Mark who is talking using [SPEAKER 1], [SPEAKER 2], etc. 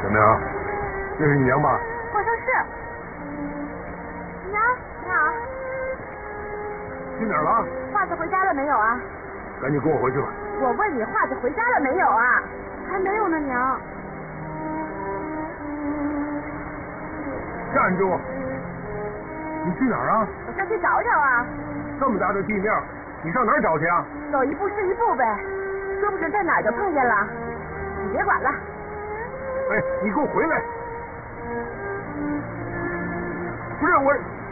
[SPEAKER 1] 小明，这是你娘吧？
[SPEAKER 2] 好像是。娘，你好。
[SPEAKER 1] 去哪儿了？
[SPEAKER 2] 华子回家了没有啊？
[SPEAKER 1] 赶紧跟我回去吧。
[SPEAKER 2] 我问你，华子回家了没有啊？还没有呢，娘。
[SPEAKER 1] 站住！你去哪儿啊？
[SPEAKER 2] 我上去找找啊。
[SPEAKER 1] 这么大的地面，你上哪儿找去啊？
[SPEAKER 2] 走一步是一步呗，说不准在哪儿就碰见了。你别管了。
[SPEAKER 1] 哎，你给我回来！不是我。